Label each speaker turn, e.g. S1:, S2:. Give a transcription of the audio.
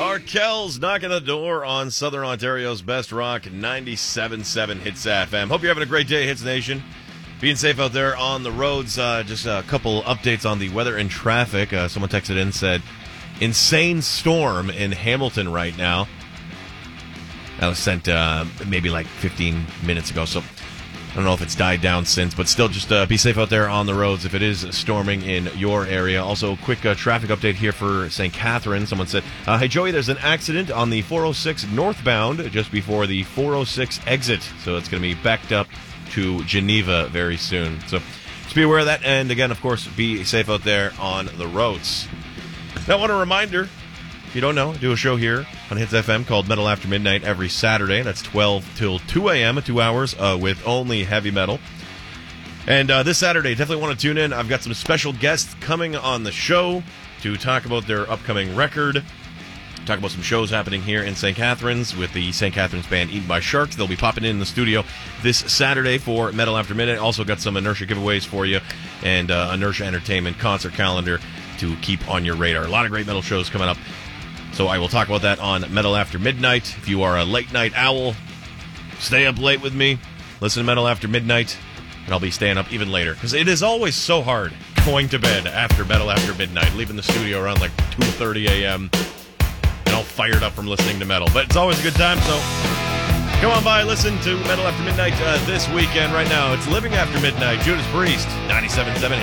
S1: Arkells knocking the door on Southern Ontario's best rock, 97.7 Hits FM. Hope you're having a great day, Hits Nation. Being safe out there on the roads. Just a couple updates on the weather and traffic. Someone texted in and said, insane storm in Hamilton right now. That was sent maybe like 15 minutes ago, so I don't know if it's died down since, but still just be safe out there on the roads if it is storming in your area. Also, quick traffic update here for St. Catharines. Someone said, hey, Joey, there's an accident on the 406 northbound just before the 406 exit, so it's going to be backed up to Geneva very soon. So just be aware of that, and again, of course, be safe out there on the roads. Now, I want a reminder, if you don't know, I do a show here on Hits FM called Metal After Midnight every Saturday. That's 12 till 2 a.m., 2 hours with only heavy metal. And this Saturday, definitely want to tune in. I've got some special guests coming on the show to talk about their upcoming record, talk about some shows happening here in St. Catharines with the St. Catharines band Eaten by Sharks. They'll be popping in the studio this Saturday for Metal After Midnight. Also got some Inertia giveaways for you and Inertia Entertainment concert calendar to keep on your radar. A lot of great metal shows coming up. So I will talk about that on Metal After Midnight. If you are a late night owl, stay up late with me. Listen to Metal After Midnight, and I'll be staying up even later. Because it is always so hard going to bed after Metal After Midnight, leaving the studio around like 2:30 a.m. and all fired up from listening to metal. But it's always a good time, so come on by, listen to Metal After Midnight this weekend. Right now, it's Living After Midnight, Judas Priest, 97.7